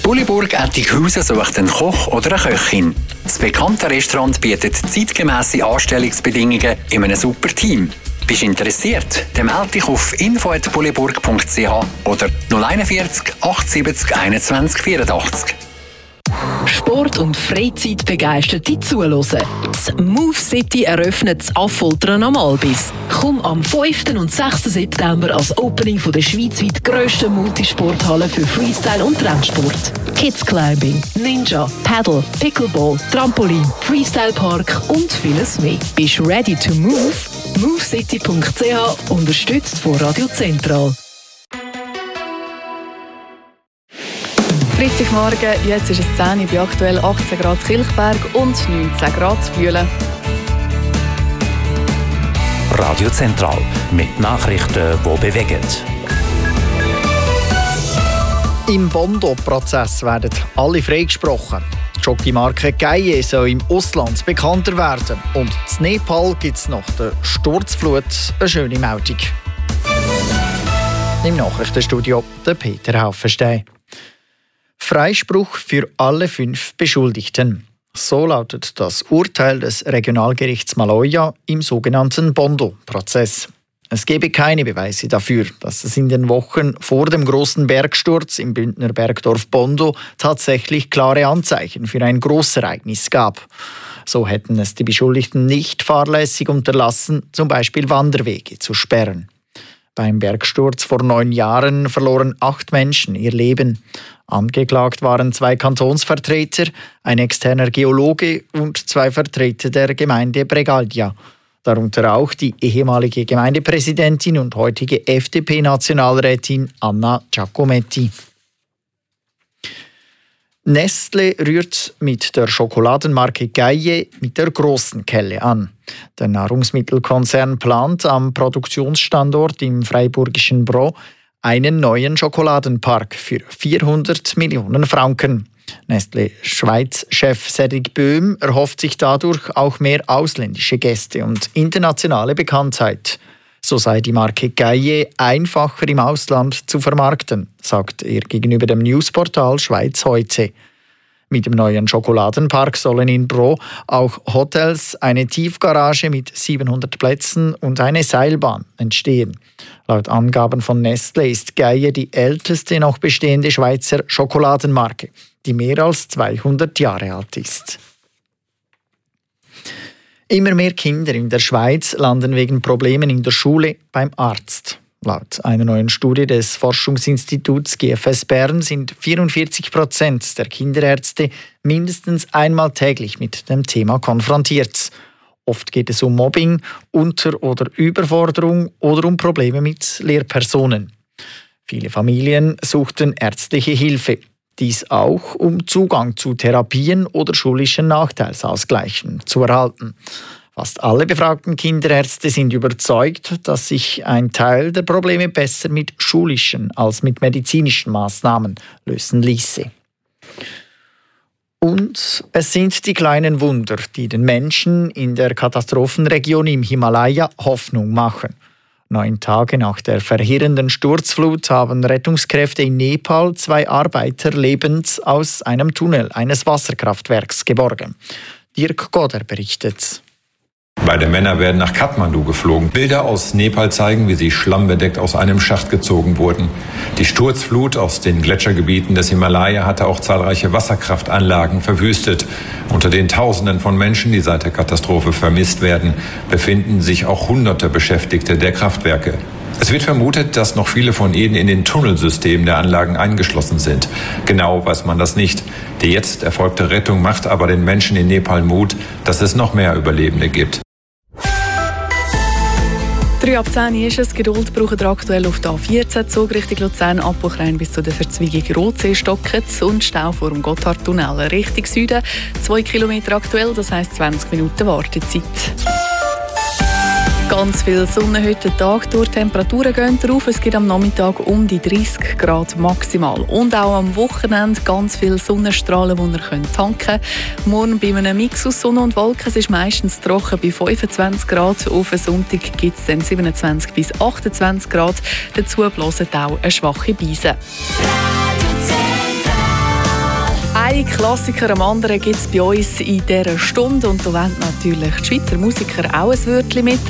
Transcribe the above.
Bulliburg Ettighausen sucht einen Koch oder eine Köchin. Das bekannte Restaurant bietet zeitgemässe Anstellungsbedingungen in einem super Team. Bist du interessiert? Dann melde dich auf info@bulliburg.ch oder 041 870 21 84. Sport und Freizeit begeisterte zuhören. Das Move City eröffnet das Affoltern am Albis. Komm am 5. und 6. September als Opening der schweizweit grössten Multisporthalle für Freestyle und Rennsport. Kids Climbing, Ninja, Paddle, Pickleball, Trampolin, Freestyle Park und vieles mehr. Bist ready to move? MoveCity.ch, unterstützt von Radio Zentral. Freitagmorgen, jetzt ist es 10 Uhr, bei aktuell 18 Grad Kilchberg und 19 Grad Bühlen. Radio Zentral mit Nachrichten, die bewegen. Im Bondo-Prozess werden alle freigesprochen. Die Jockeymarke Gaye soll im Ausland bekannter werden. Und in Nepal gibt es nach der Sturzflut eine schöne Meldung. Im Nachrichtenstudio der Peter Haufenstein. Freispruch für alle 5 Beschuldigten. So lautet das Urteil des Regionalgerichts Maloja im sogenannten Bondo-Prozess. Es gebe keine Beweise dafür, dass es in den Wochen vor dem großen Bergsturz im Bündner Bergdorf Bondo tatsächlich klare Anzeichen für ein Großereignis gab. So hätten es die Beschuldigten nicht fahrlässig unterlassen, zum Beispiel Wanderwege zu sperren. Beim Bergsturz vor 9 Jahren verloren 8 Menschen ihr Leben. Angeklagt waren 2 Kantonsvertreter, ein externer Geologe und 2 Vertreter der Gemeinde Bregaglia. Darunter auch die ehemalige Gemeindepräsidentin und heutige FDP-Nationalrätin Anna Giacometti. Nestlé rührt mit der Schokoladenmarke Gaye mit der großen Kelle an. Der Nahrungsmittelkonzern plant am Produktionsstandort im freiburgischen Bro einen neuen Schokoladenpark für 400 Millionen Franken. Nestlé Schweiz-Chef Cedric Böhm erhofft sich dadurch auch mehr ausländische Gäste und internationale Bekanntheit. So sei die Marke Gaye einfacher im Ausland zu vermarkten, sagt er gegenüber dem Newsportal Schweiz heute. Mit dem neuen Schokoladenpark sollen in Bro auch Hotels, eine Tiefgarage mit 700 Plätzen und eine Seilbahn entstehen. Laut Angaben von Nestlé ist Gaye die älteste noch bestehende Schweizer Schokoladenmarke, die mehr als 200 Jahre alt ist. Immer mehr Kinder in der Schweiz landen wegen Problemen in der Schule beim Arzt. Laut einer neuen Studie des Forschungsinstituts GFS Bern sind 44% der Kinderärzte mindestens einmal täglich mit dem Thema konfrontiert. Oft geht es um Mobbing, Unter- oder Überforderung oder um Probleme mit Lehrpersonen. Viele Familien suchten ärztliche Hilfe. Dies auch, um Zugang zu Therapien oder schulischen Nachteilsausgleichen zu erhalten. Fast alle befragten Kinderärzte sind überzeugt, dass sich ein Teil der Probleme besser mit schulischen als mit medizinischen Maßnahmen lösen ließe. Und es sind die kleinen Wunder, die den Menschen in der Katastrophenregion im Himalaya Hoffnung machen. 9 Tage nach der verheerenden Sturzflut haben Rettungskräfte in Nepal 2 Arbeiter lebend aus einem Tunnel eines Wasserkraftwerks geborgen. Dirk Goder berichtet. Beide Männer werden nach Kathmandu geflogen. Bilder aus Nepal zeigen, wie sie schlammbedeckt aus einem Schacht gezogen wurden. Die Sturzflut aus den Gletschergebieten des Himalaya hatte auch zahlreiche Wasserkraftanlagen verwüstet. Unter den Tausenden von Menschen, die seit der Katastrophe vermisst werden, befinden sich auch Hunderte Beschäftigte der Kraftwerke. Es wird vermutet, dass noch viele von ihnen in den Tunnelsystemen der Anlagen eingeschlossen sind. Genau weiß man das nicht. Die jetzt erfolgte Rettung macht aber den Menschen in Nepal Mut, dass es noch mehr Überlebende gibt. 3 ab 10 ist es. Geduld braucht ihr aktuell auf der A14, Zug Richtung Luzern, Abbruchrein bis zu der Verzweigung Rotsee Stockitz und Stau vor dem Gotthardtunnel. Richtung Süden 2 Kilometer aktuell, das heisst 20 Minuten Wartezeit. Ganz viel Sonne heute Tag durch. Temperaturen gehen drauf. Es gibt am Nachmittag um die 30 Grad maximal. Und auch am Wochenende ganz viele Sonnenstrahlen, die ihr tanken könnt. Morgen bei einem Mix aus Sonne und Wolken. Es ist meistens trocken bei 25 Grad. Auf den Sonntag gibt es dann 27 bis 28 Grad. Dazu bläst auch eine schwache Brise. Ein Klassiker am anderen gibt es bei uns in dieser Stunde. Und da wollen natürlich die Schweizer Musiker auch ein Wörtchen mit